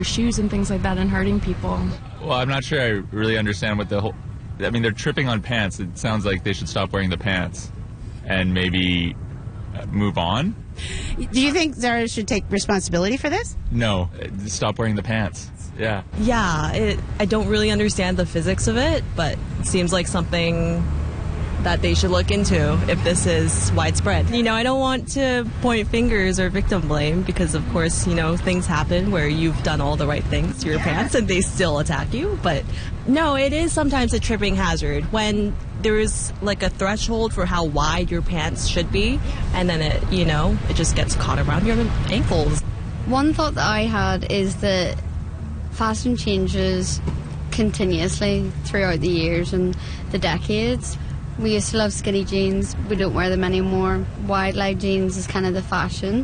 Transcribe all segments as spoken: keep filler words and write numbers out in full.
shoes and things like that and hurting people. Well, I'm not sure I really understand what the whole... I mean, they're tripping on pants. It sounds like they should stop wearing the pants and maybe move on. Do you think Zara should take responsibility for this? No, stop wearing the pants. Yeah. Yeah, it, I don't really understand the physics of it, but it seems like something that they should look into if this is widespread. You know, I don't want to point fingers or victim blame because, of course, you know, things happen where you've done all the right things to your pants and they still attack you. But no, it is sometimes a tripping hazard when there is like a threshold for how wide your pants should be, and then it, you know, it just gets caught around your ankles. One thought that I had is that fashion changes continuously throughout the years and the decades. We used to love skinny jeans. We don't wear them anymore. Wide leg jeans is kind of the fashion.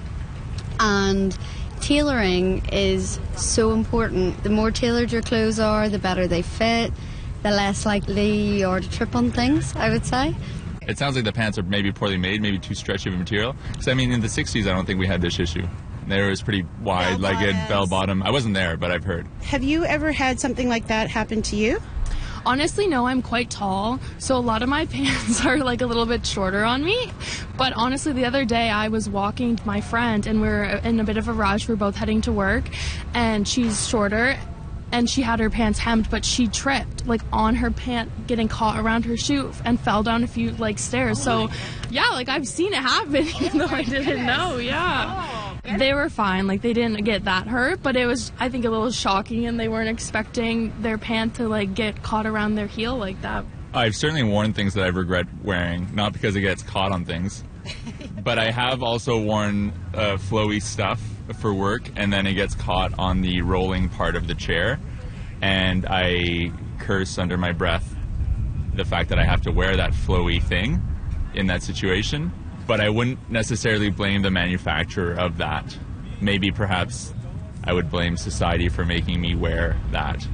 And tailoring is so important. The more tailored your clothes are, the better they fit, the less likely you are to trip on things, I would say. It sounds like the pants are maybe poorly made, maybe too stretchy of a material. Because, I mean, in the sixties, I don't think we had this issue. There was pretty wide-legged bell-bottom. I wasn't there, but I've heard. Have you ever had something like that happen to you? Honestly, no, I'm quite tall, so a lot of my pants are like a little bit shorter on me. But honestly, the other day I was walking with my friend and we we're in a bit of a rush. We we're both heading to work and she's shorter and she had her pants hemmed, but she tripped like on her pant, getting caught around her shoe and fell down a few like stairs. So yeah, like I've seen it happen even though I didn't know. Yeah. They were fine, like they didn't get that hurt, but it was, I think, a little shocking and they weren't expecting their pant to like get caught around their heel like that. I've certainly worn things that I regret wearing, not because it gets caught on things, but I have also worn uh, flowy stuff for work and then it gets caught on the rolling part of the chair and I curse under my breath the fact that I have to wear that flowy thing in that situation. But I wouldn't necessarily blame the manufacturer of that. Maybe perhaps I would blame society for making me wear that.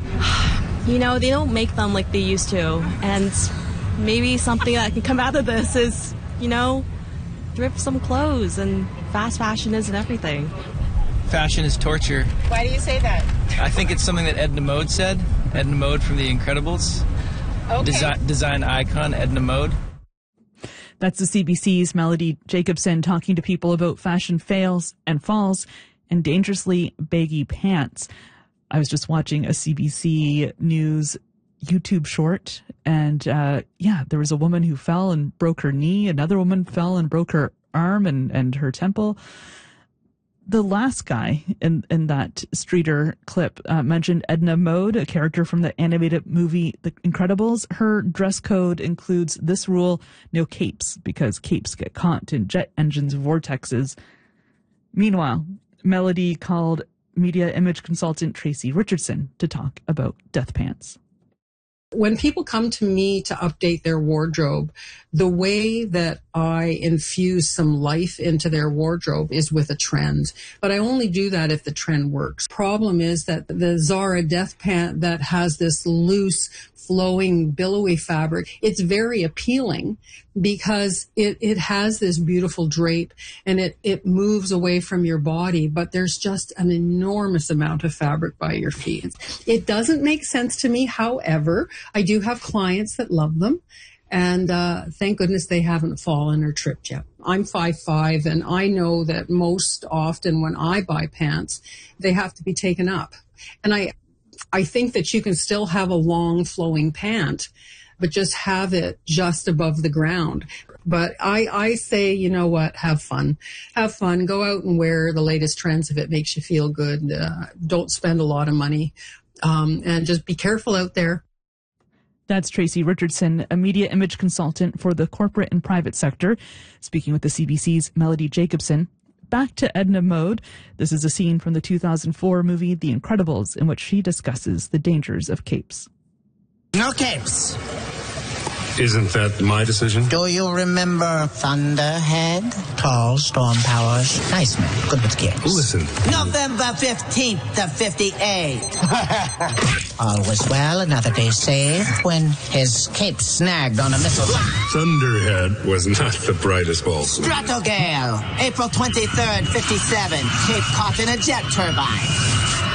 You know, they don't make them like they used to. And maybe something that can come out of this is, you know, thrift some clothes, and fast fashion isn't everything. Fashion is torture. Why do you say that? I think it's something that Edna Mode said. Edna Mode from The Incredibles. Okay. Desi- design icon Edna Mode. That's the C B C's Melody Jacobson talking to people about fashion fails and falls and dangerously baggy pants. I was just watching a C B C News YouTube short, and uh, yeah, there was a woman who fell and broke her knee. Another woman fell and broke her arm and, and her temple. The last guy in, in that Streeter clip uh, mentioned Edna Mode, a character from the animated movie The Incredibles. Her dress code includes this rule: no capes, because capes get caught in jet engines' vortexes. Meanwhile, Melody called media image consultant Tracy Richardson to talk about death pants. When people come to me to update their wardrobe, the way that I infuse some life into their wardrobe is with a trend. But I only do that if the trend works. Problem is that the Zara death pant that has this loose, flowing, billowy fabric, it's very appealing because it, it has this beautiful drape and it, it moves away from your body, but there's just an enormous amount of fabric by your feet. It doesn't make sense to me. However, I do have clients that love them. And uh, thank goodness they haven't fallen or tripped yet. I'm five five, and I know that most often when I buy pants, they have to be taken up. And I, I think that you can still have a long flowing pant, but just have it just above the ground. But I, I say, you know what, have fun. Have fun. Go out and wear the latest trends if it makes you feel good. Uh, don't spend a lot of money. Um, and just be careful out there. That's Tracy Richardson, a media image consultant for the corporate and private sector, speaking with the C B C's Melody Jacobson. Back to Edna Mode. This is a scene from the two thousand four movie The Incredibles, in which she discusses the dangers of capes. No capes. Isn't that my decision? Do you remember Thunderhead? Tall, storm powers, nice man, good with kids. Listen. November fifteenth to fifty-eight. All was well, another day saved, when his cape snagged on a missile. Thunderhead was not the brightest bulb. Stratogale, April twenty-third, fifty-seven. Cape caught in a jet turbine.